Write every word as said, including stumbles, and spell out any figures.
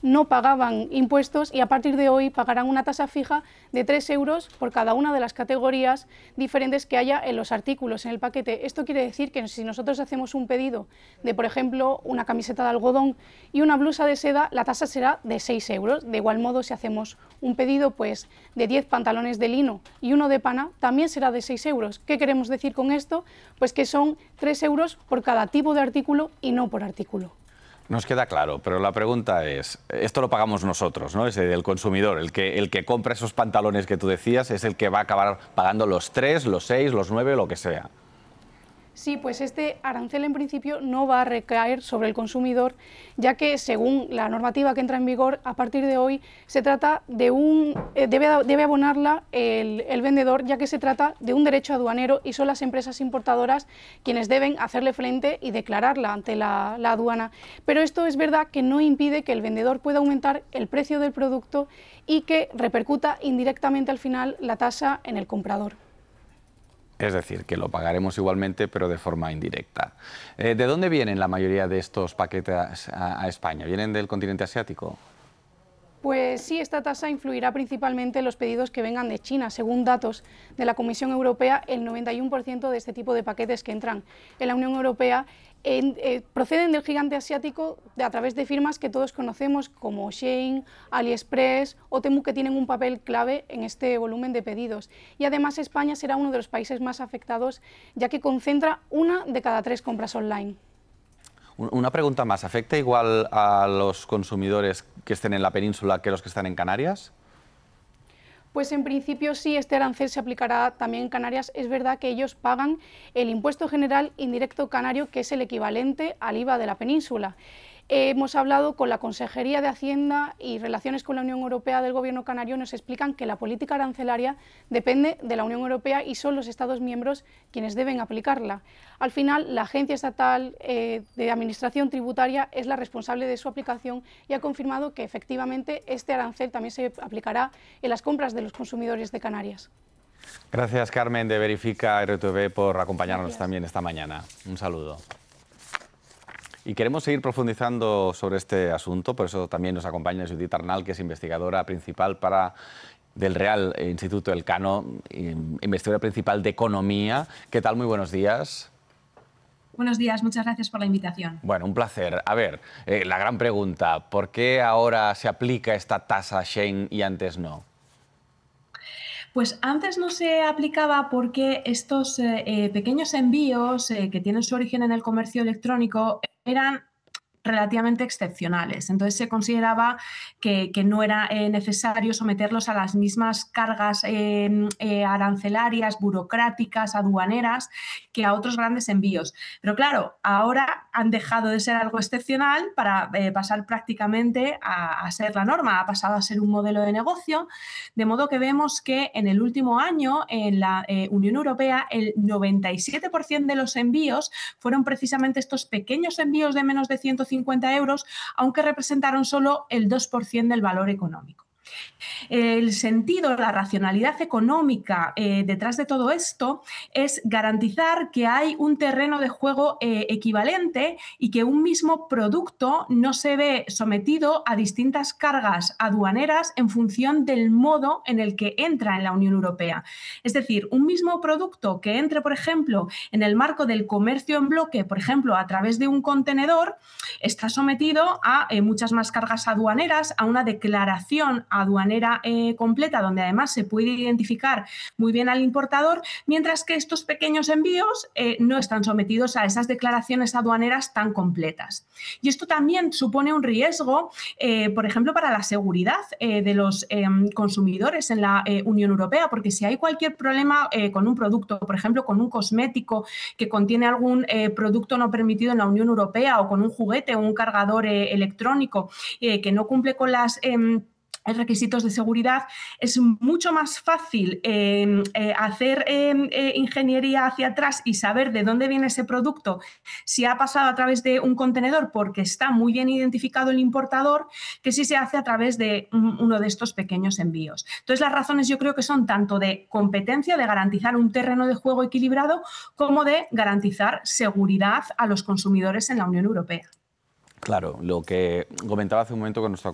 no pagaban impuestos y a partir de hoy pagarán una tasa fija de tres euros por cada una de las categorías diferentes que haya en los artículos, en el paquete. Esto quiere decir que si nosotros hacemos un pedido de, por ejemplo, una camiseta de algodón y una blusa de seda, la tasa será de seis euros. De igual modo, si hacemos un pedido pues, de diez pantalones de lino y uno de pana, también será de seis euros. ¿Qué queremos decir con esto? Pues que son tres euros por cada tipo de artículo y no por artículo. Nos queda claro, pero la pregunta es, esto lo pagamos nosotros, ¿no? Es el consumidor, el que, el que compra esos pantalones que tú decías, es el que va a acabar pagando los tres, los seis, los nueve, lo que sea. Sí, pues este arancel en principio no va a recaer sobre el consumidor, ya que según la normativa que entra en vigor, a partir de hoy se trata de un, eh, debe, debe abonarla el, el vendedor, ya que se trata de un derecho aduanero y son las empresas importadoras quienes deben hacerle frente y declararla ante la, la aduana. Pero esto es verdad que no impide que el vendedor pueda aumentar el precio del producto y que repercuta indirectamente al final la tasa en el comprador. Es decir, que lo pagaremos igualmente, pero de forma indirecta. Eh, ¿De dónde vienen la mayoría de estos paquetes a, a España? ¿Vienen del continente asiático? Pues sí, esta tasa influirá principalmente en los pedidos que vengan de China. Según datos de la Comisión Europea, el noventa y uno por ciento de este tipo de paquetes que entran en la Unión Europea en, eh, proceden del gigante asiático de, a través de firmas que todos conocemos como Shein, AliExpress o Temu, que tienen un papel clave en este volumen de pedidos. Y además España será uno de los países más afectados, ya que concentra una de cada tres compras online. Una pregunta más, ¿afecta igual a los consumidores que estén en la península que los que están en Canarias? Pues en principio sí, este arancel se aplicará también en Canarias. Es verdad que ellos pagan el impuesto general indirecto canario, que es el equivalente al I V A de la península. Eh, hemos hablado con la Consejería de Hacienda y Relaciones con la Unión Europea del Gobierno canario, nos explican que la política arancelaria depende de la Unión Europea y son los Estados miembros quienes deben aplicarla. Al final, la Agencia Estatal eh, de Administración Tributaria es la responsable de su aplicación y ha confirmado que efectivamente este arancel también se aplicará en las compras de los consumidores de Canarias. Gracias, Carmen, de Verifica R T V, por acompañarnos Gracias. también esta mañana. Un saludo. Y queremos seguir profundizando sobre este asunto, por eso también nos acompaña Judith Arnal, que es investigadora principal para, del Real Instituto Elcano, investigadora principal de Economía. ¿Qué tal? Muy buenos días. Buenos días, muchas gracias por la invitación. Bueno, un placer. A ver, eh, la gran pregunta, ¿por qué ahora se aplica esta tasa Shein y antes no? Pues antes no se aplicaba porque estos eh, pequeños envíos eh, que tienen su origen en el comercio electrónico eran relativamente excepcionales. Entonces se consideraba que, que no era eh, necesario someterlos a las mismas cargas eh, eh, arancelarias, burocráticas, aduaneras que a otros grandes envíos. Pero claro, ahora han dejado de ser algo excepcional para eh, pasar prácticamente a, a ser la norma, ha pasado a ser un modelo de negocio, de modo que vemos que en el último año en la eh, Unión Europea el noventa y siete por ciento de los envíos fueron precisamente estos pequeños envíos de menos de ciento cincuenta euros, aunque representaron solo el dos por ciento del valor económico. El sentido, la racionalidad económica eh, detrás de todo esto es garantizar que hay un terreno de juego eh, equivalente y que un mismo producto no se ve sometido a distintas cargas aduaneras en función del modo en el que entra en la Unión Europea. Es decir, un mismo producto que entre, por ejemplo, en el marco del comercio en bloque, por ejemplo, a través de un contenedor, está sometido a eh, muchas más cargas aduaneras, a una declaración aduanera eh, completa, donde además se puede identificar muy bien al importador, mientras que estos pequeños envíos eh, no están sometidos a esas declaraciones aduaneras tan completas. Y esto también supone un riesgo, eh, por ejemplo, para la seguridad eh, de los eh, consumidores en la eh, Unión Europea, porque si hay cualquier problema eh, con un producto, por ejemplo, con un cosmético que contiene algún eh, producto no permitido en la Unión Europea, o con un juguete o un cargador eh, electrónico eh, que no cumple con las eh, requisitos de seguridad, es mucho más fácil eh, eh, hacer eh, eh, ingeniería hacia atrás y saber de dónde viene ese producto, si ha pasado a través de un contenedor porque está muy bien identificado el importador, que si se hace a través de un, uno de estos pequeños envíos. Entonces, las razones yo creo que son tanto de competencia, de garantizar un terreno de juego equilibrado, como de garantizar seguridad a los consumidores en la Unión Europea. Claro, lo que comentaba hace un momento con nuestro